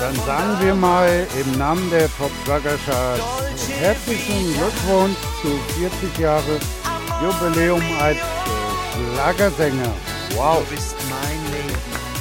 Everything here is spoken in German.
Dann sagen wir mal im Namen der Top Schlagercharts herzlichen Glückwunsch zu 40 Jahre Jubiläum als Schlagersänger. Wow. Du bist mein Leben.